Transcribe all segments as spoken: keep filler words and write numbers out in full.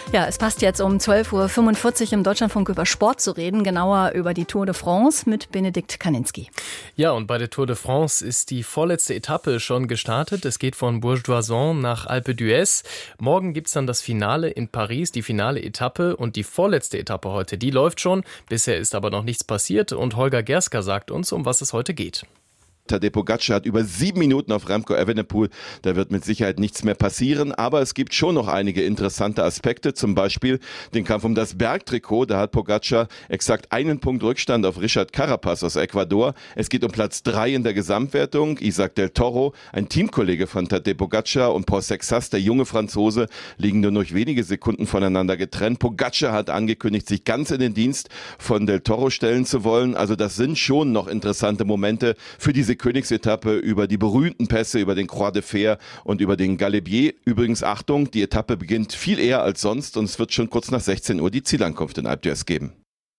Ja, es passt jetzt um zwölf Uhr fünfundvierzig im Deutschlandfunk über Sport zu reden, genauer über die Tour de France mit Benedikt Kaninski. Ja, und bei der Tour de France ist die vorletzte Etappe schon gestartet. Es geht von Bourg d'Oisans nach Alpe d'Huez. Morgen gibt's dann das Finale in Paris, die finale Etappe, und die vorletzte Etappe heute, die läuft schon. Bisher ist aber noch nichts passiert und Holger Gerska sagt uns, um was es heute geht. Tadej Pogačar hat über sieben Minuten auf Remco Evenepoel. Da wird mit Sicherheit nichts mehr passieren, aber es gibt schon noch einige interessante Aspekte, zum Beispiel den Kampf um das Bergtrikot. Da hat Pogačar exakt einen Punkt Rückstand auf Richard Carapaz aus Ecuador. Es geht um Platz drei in der Gesamtwertung. Isaac del Toro, ein Teamkollege von Tadej Pogačar, und Paul Sexas, der junge Franzose, liegen nur noch wenige Sekunden voneinander getrennt. Pogačar hat angekündigt, sich ganz in den Dienst von del Toro stellen zu wollen. Also das sind schon noch interessante Momente für diese Königsetappe über die berühmten Pässe, über den Croix de Fer und über den Galibier. Übrigens, Achtung, die Etappe beginnt viel eher als sonst und es wird schon kurz nach sechzehn Uhr die Zielankunft in Alpe d'Huez geben.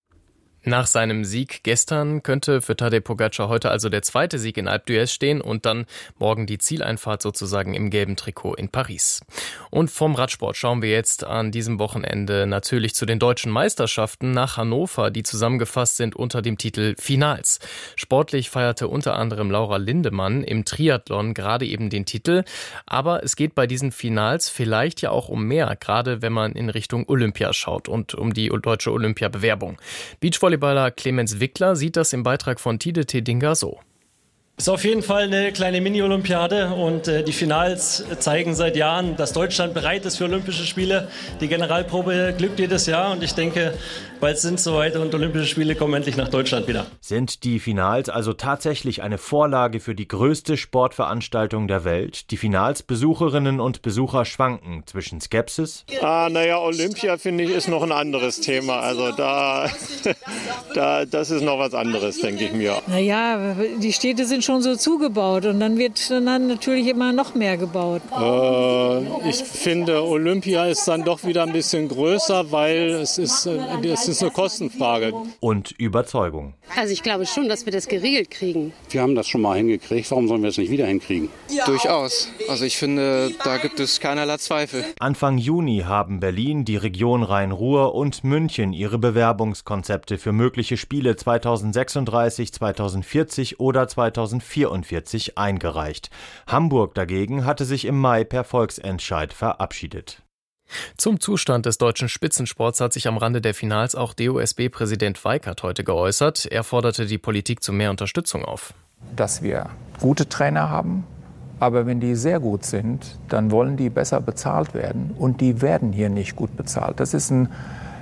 Nach seinem Sieg gestern könnte für Tadej Pogačar heute also der zweite Sieg in Alpe d'Huez stehen und dann morgen die Zieleinfahrt sozusagen im gelben Trikot in Paris. Und vom Radsport schauen wir jetzt an diesem Wochenende natürlich zu den deutschen Meisterschaften nach Hannover, die zusammengefasst sind unter dem Titel Finals. Sportlich feierte unter anderem Laura Lindemann im Triathlon gerade eben den Titel, aber es geht bei diesen Finals vielleicht ja auch um mehr, gerade wenn man in Richtung Olympia schaut und um die deutsche Olympiabewerbung. Beachvolleyball Volleyballer Clemens Wickler sieht das im Beitrag von Tide Tedinga so. Ist auf jeden Fall eine kleine Mini-Olympiade und äh, die Finals zeigen seit Jahren, dass Deutschland bereit ist für Olympische Spiele. Die Generalprobe glückt jedes Jahr und ich denke, bald sind es soweit und Olympische Spiele kommen endlich nach Deutschland wieder. Sind die Finals also tatsächlich eine Vorlage für die größte Sportveranstaltung der Welt? Die Finals-Besucherinnen und Besucher schwanken zwischen Skepsis. Ah, naja, Olympia finde ich ist noch ein anderes Thema. Also da, da, das ist noch was anderes, denke ich mir. Naja, die Städte sind schon so zugebaut und dann wird dann natürlich immer noch mehr gebaut. Äh, ich finde, Olympia ist dann doch wieder ein bisschen größer, weil es ist, es ist eine Kostenfrage. Und Überzeugung. Also ich glaube schon, dass wir das geregelt kriegen. Wir haben das schon mal hingekriegt, warum sollen wir es nicht wieder hinkriegen? Ja. Durchaus. Also ich finde, da gibt es keinerlei Zweifel. Anfang Juni haben Berlin, die Region Rhein-Ruhr und München ihre Bewerbungskonzepte für mögliche Spiele zweitausendsechsunddreißig, zweitausendvierzig oder zweitausendvierundvierzig eingereicht. Hamburg dagegen hatte sich im Mai per Volksentscheid verabschiedet. Zum Zustand des deutschen Spitzensports hat sich am Rande der Finals auch D O S B-Präsident Weikert heute geäußert. Er forderte die Politik zu mehr Unterstützung auf. Dass wir gute Trainer haben, aber wenn die sehr gut sind, dann wollen die besser bezahlt werden und die werden hier nicht gut bezahlt. Das ist ein,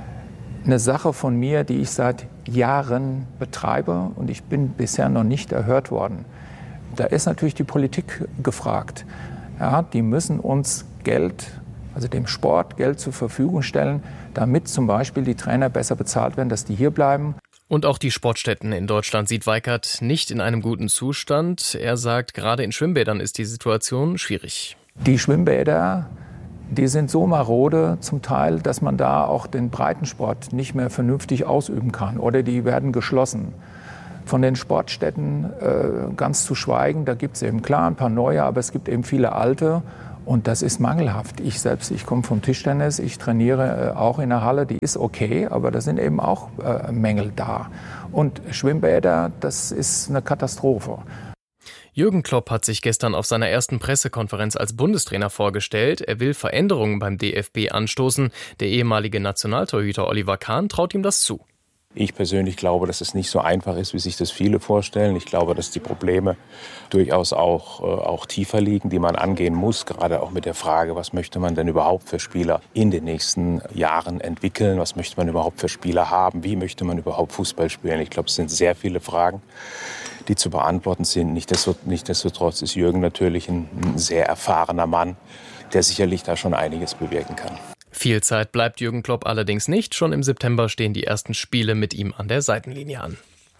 eine Sache von mir, die ich seit Jahren betreibe und ich bin bisher noch nicht erhört worden. Da ist natürlich die Politik gefragt. Ja, die müssen uns Geld, also dem Sport Geld zur Verfügung stellen, damit zum Beispiel die Trainer besser bezahlt werden, dass die hier bleiben. Und auch die Sportstätten in Deutschland sieht Weikert nicht in einem guten Zustand. Er sagt, gerade in Schwimmbädern ist die Situation schwierig. Die Schwimmbäder, die sind so marode zum Teil, dass man da auch den Breitensport nicht mehr vernünftig ausüben kann oder die werden geschlossen. Von den Sportstätten äh, ganz zu schweigen, da gibt es eben klar ein paar neue, aber es gibt eben viele alte und das ist mangelhaft. Ich selbst, ich komme vom Tischtennis, ich trainiere äh, auch in der Halle, die ist okay, aber da sind eben auch äh, Mängel da. Und Schwimmbäder, das ist eine Katastrophe. Jürgen Klopp hat sich gestern auf seiner ersten Pressekonferenz als Bundestrainer vorgestellt. Er will Veränderungen beim D F B anstoßen. Der ehemalige Nationaltorhüter Oliver Kahn traut ihm das zu. Ich persönlich glaube, dass es nicht so einfach ist, wie sich das viele vorstellen. Ich glaube, dass die Probleme durchaus auch, äh, auch tiefer liegen, die man angehen muss. Gerade auch mit der Frage, was möchte man denn überhaupt für Spieler in den nächsten Jahren entwickeln? Was möchte man überhaupt für Spieler haben? Wie möchte man überhaupt Fußball spielen? Ich glaube, es sind sehr viele Fragen, die zu beantworten sind. Nichtsdestotrotz ist Jürgen natürlich ein, ein sehr erfahrener Mann, der sicherlich da schon einiges bewirken kann. Viel Zeit bleibt Jürgen Klopp allerdings nicht. Schon im September stehen die ersten Spiele mit ihm an der Seitenlinie an.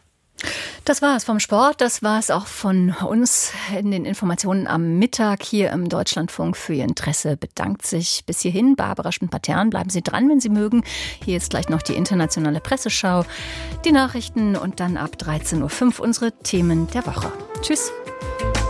Das war es vom Sport, das war es auch von uns in den Informationen am Mittag hier im Deutschlandfunk. Für Ihr Interesse bedankt sich bis hierhin Barbara Schmidt-Patern. Bleiben Sie dran, wenn Sie mögen. Hier ist gleich noch die internationale Presseschau, die Nachrichten und dann ab dreizehn Uhr fünf unsere Themen der Woche. Tschüss.